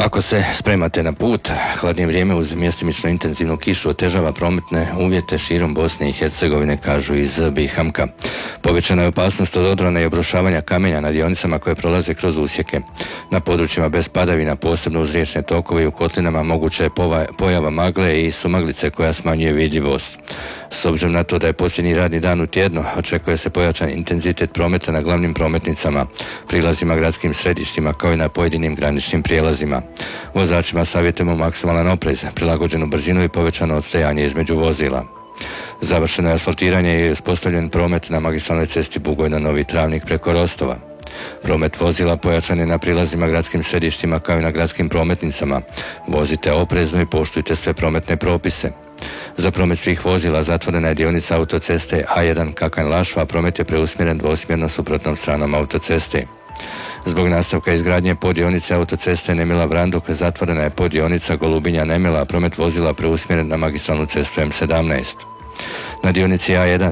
Ako se spremate na put, hladnije vrijeme uz mjestimično intenzivnu kišu otežava prometne uvjete širom Bosne i Hercegovine, kažu iz BiH-a. Povećana je opasnost od odrona i obrušavanja kamenja na dionicama koje prolaze kroz usjeke. Na područjima bez padavina, posebno uz riječne tokove i u kotlinama, moguća je pojava magle i sumaglice koja smanjuje vidljivost. S obzirom na to da je posljednji radni dan u tjednu, očekuje se pojačan intenzitet prometa na glavnim prometnicama, prilazima gradskim središtima kao i na pojedinim graničnim prijelazima. Vozačima savjetujemo maksimalan oprez, prilagođenu brzinu i povećano odstajanje između vozila. Završeno je asfaltiranje i uspostavljen promet na magistralnoj cesti Bugojno-Novi Travnik preko Rostova. Promet vozila pojačan je na prilazima gradskim središtima kao i na gradskim prometnicama. Vozite oprezno i poštujte sve prometne propise. Za promet svih vozila zatvorena je dionica autoceste A1 Kakanj-Lašva, a promet je preusmjeren dvosmjerno suprotnom stranom autoceste. Zbog nastavka izgradnje poddionice autoceste Nemila-Vranduk zatvorena je poddionica Golubinja-Nemila, a promet vozila preusmjeren na magistralnu cestu M17. Na dionici A1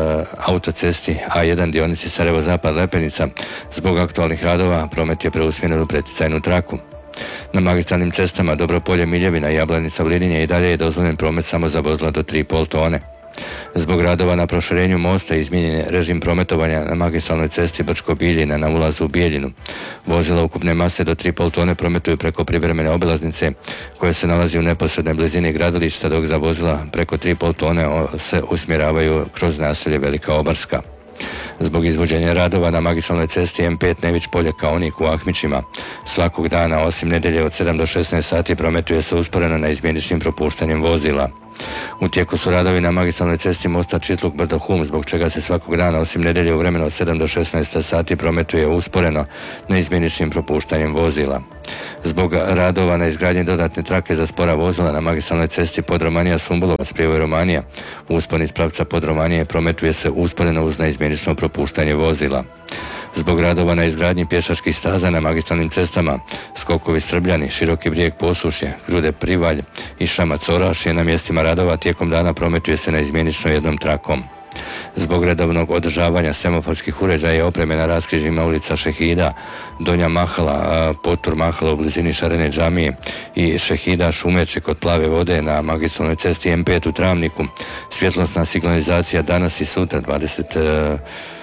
autocesti A1 dionici Sarajevo-Zapad-Lepenica zbog aktualnih radova promet je preusmjeren u preticajnu traku. Na magistralnim cestama Dobropolje-Miljevina i Jablanica-Vlinje i dalje je dozvoljen promet samo za vozila do 3,5 tone. Zbog radova na proširenju mosta izmijenjen je režim prometovanja na magistralnoj cesti Brčko-Bijeljina na ulazu u Bijeljinu. Vozila ukupne mase do 3,5 tone prometuju preko privremene obilaznice koje se nalazi u neposrednoj blizini gradilišta, dok za vozila preko 3,5 tone se usmjeravaju kroz naselje Velika Obarska. Zbog izvođenja radova na magistralnoj cesti M5 Nević-Polje-Kaonik u Ahmićima svakog dana osim nedjelje od 7 do 16 sati prometuje se usporeno na izmjeničnim propuštanjem vozila. U tijeku su radovi na magistralnoj cesti mosta Čitluk-Brdo-Hum, zbog čega se svakog dana osim nedjelje u vremenu od 7 do 16 sati prometuje usporeno na izmjeničnim propuštanjem vozila. Zbog radova na izgradnji dodatne trake za spora vozila na magistralnoj cesti Podromanija-Sumbulovac Prijevoj Romanija, uspon iz pravca Podromanije prometuje se usporeno uz neizmjenično propuštanje vozila. Zbog radova na izgradnji pješačkih staza na magistralnim cestama Skokovi Srbljani, Široki Brijeg Posušje, Grude Privalj i Šamac Orašje na mjestima radova tijekom dana prometuje se neizmjenično jednom trakom. Zbog redovnog održavanja semaforskih uređaja i opreme na raskrižjima ulica Šehida, Donja Mahala, Potur Mahala u blizini Šarene džamije i Šehida Šumeće kod Plave vode na magistralnoj cesti M5 u Travniku, svjetlosna signalizacija danas i sutra 25.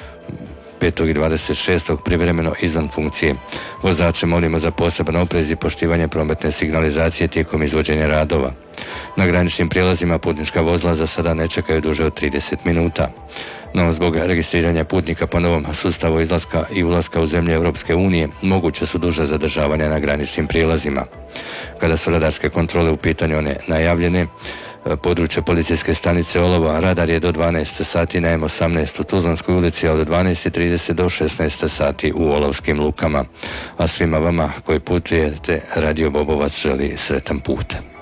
i 26. privremeno izvan funkcije. Vozače molimo za poseban oprez i poštivanje prometne signalizacije tijekom izvođenja radova. Na graničnim prijelazima putnička vozila za sada ne čekaju duže od 30 minuta. No, zbog registriranja putnika po novom sustavu izlaska i ulaska u zemlje Europske unije, moguće su duže zadržavanja na graničnim prijelazima. Kada su radarske kontrole u pitanju one najavljene, područje policijske stanice Olovo, radar je do 12 sati na M18 u Tuzlanskoj ulici, a od 12:30 do 16 sati u Olovskim lukama. A svima vama koji putujete, Radio Bobovac želi sretan put.